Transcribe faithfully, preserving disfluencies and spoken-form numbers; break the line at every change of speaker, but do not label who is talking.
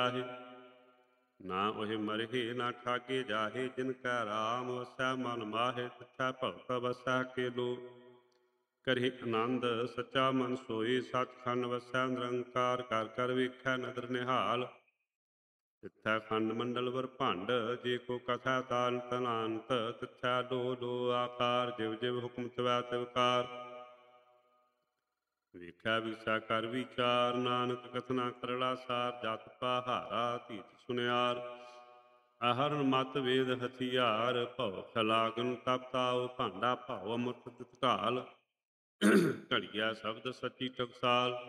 ਜਾਹੇ। ਨਾ ਉਹੇ ਮਰਹਿ ਨਾ ਠਾਗੇ ਜਾਹੇ, ਜਿਨ ਕੈ ਰਾਮ ਵਸੈ ਮਨ ਮਾਹੇ। ਤਿਥੈ ਭਗਤ ਵਸੈ ਕੇਲੋ, ਕਰਿ ਆਨੰਦ ਸੱਚਾ ਮਨ ਸੋਈ। ਸੱਚਖੰਡ ਵਸੈ ਨਿਰੰਕਾਰ, ਘਰ ਘਰ ਵੇਖੈ ਨਦਰ ਨਿਹਾਲ। ਤਿਥੈ ਖੰਡ ਮੰਡਲ ਬ੍ਰਹਮੰਡ, ਜੇ ਕੋ ਕਥਾ ਤਾਨਤ ਅਨੰਤ। ਤਿਥੈ ਲੋ ਲੋ ਆਕਾਰ, ਜਿਵ ਜਿਵ ਹੁਕਮ ਤਿਵੈ ਤਿਵ ਕਾਰ। ਵੇਖਿਆ ਵਿਸਾ ਕਰ ਵਿਚਾਰ, ਨਾਨਕ ਕਥਨਾ ਕਰੜਾ ਸਾਰ। ਜਤ ਪਾਹਾਰਾ ਧੀਤ ਸੁਨਿਆਰ, ਅਹਰਨ ਮਤ ਵੇਦ ਹਥਿਆਰ। ਭਉ ਖਲਾਗਨ ਤਪ ਤਾਉ, ਭਾਂਡਾ ਭਾਉ ਅੰਮ੍ਰਿਤ ਤਿਤ ਢਾਲ। ਘੜੀਆ ਸ਼ਬਦ ਸੱਚੀ ਟਕਸਾਲ,